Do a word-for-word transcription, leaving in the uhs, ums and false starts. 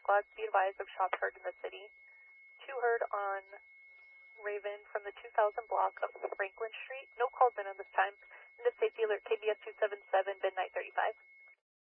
squads be advised of shots heard in the city. Two heard on Raven from the two thousand block of Franklin Street. No calls in on this time. And the safety alert K B S two seven seven, midnight thirty-five.